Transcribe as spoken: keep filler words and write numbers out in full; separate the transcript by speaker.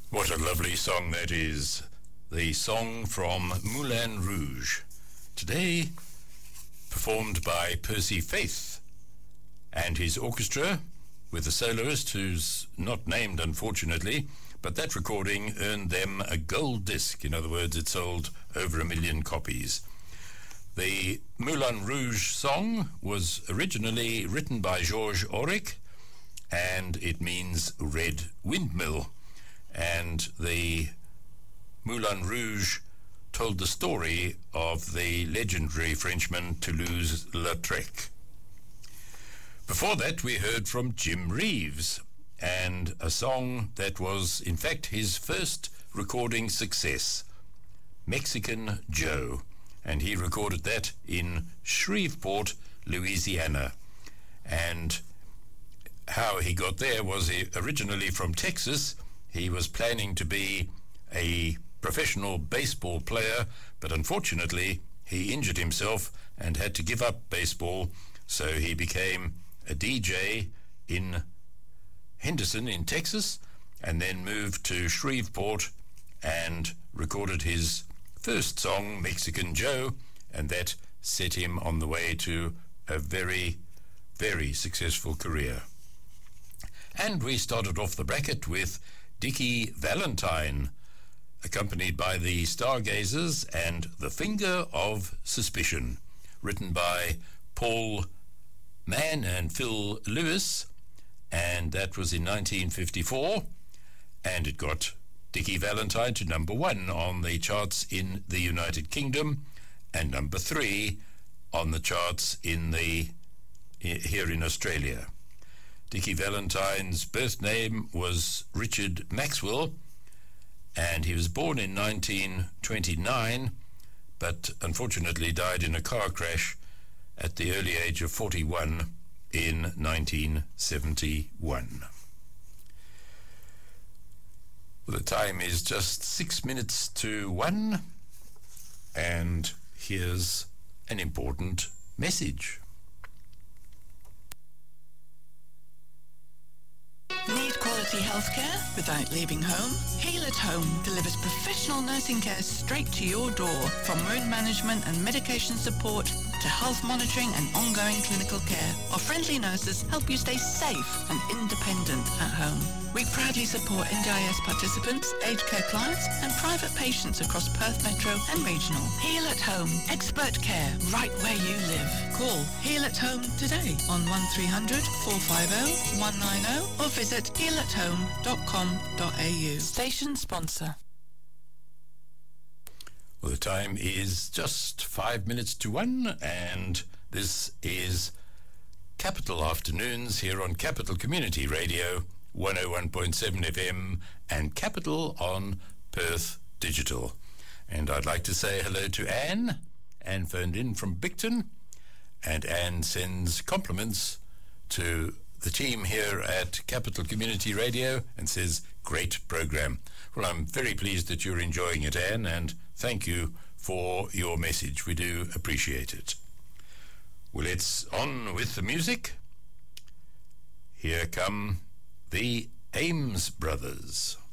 Speaker 1: What a lovely song that is. The song from Moulin Rouge. Today, performed by Percy Faith and his orchestra, with a soloist who's not named, unfortunately, but that recording earned them a gold disc. In other words, it sold over a million copies. The Moulin Rouge song was originally written by Georges Auric, and it means red windmill. And the Moulin Rouge told the story of the legendary Frenchman Toulouse-Lautrec. Before that, we heard from Jim Reeves, and a song that was, in fact, his first recording success, Mexican Joe, and he recorded that in Shreveport, Louisiana. And how he got there was originally from Texas. He was planning to be a professional baseball player, but unfortunately he injured himself and had to give up baseball, so he became a D J in Henderson in Texas, and then moved to Shreveport and recorded his first song, Mexican Joe, and that set him on the way to a very, very successful career. And we started off the bracket with Dickie Valentine, accompanied by the Stargazers and The Finger of Suspicion, written by Paul Mann and Phil Lewis, and that was in nineteen fifty-four, and it got Dickie Valentine to number one on the charts in the United Kingdom and number three on the charts in the here in Australia. Dickie Valentine's birth name was Richard Maxwell, and he was born in nineteen twenty-nine, but unfortunately died in a car crash at the early age of forty-one in nineteen seventy-one. Well, the time is just six minutes to one, and here's an important message.
Speaker 2: Need quality healthcare without leaving home? Heal at Home delivers professional nursing care straight to your door, from wound management and medication support to health monitoring and ongoing clinical care. Our friendly nurses help you stay safe and independent at home. We proudly support N D I S participants, aged care clients and private patients across Perth Metro and Regional. Heal at Home, expert care right where you live. Call Heal at Home today on one three hundred, four five zero, one nine zero or visit heal at home dot com dot a u. Station sponsor.
Speaker 1: Well, the time is just five minutes to one, and this is Capital Afternoons here on Capital Community Radio, one oh one point seven F M, and Capital on Perth Digital. And I'd like to say hello to Anne. Anne phoned in from Bicton, and Anne sends compliments to the team here at Capital Community Radio and says, great program. Well, I'm very pleased that you're enjoying it, Anne, and thank you for your message. We do appreciate it. Well, it's on with the music. Here come the Ames Brothers.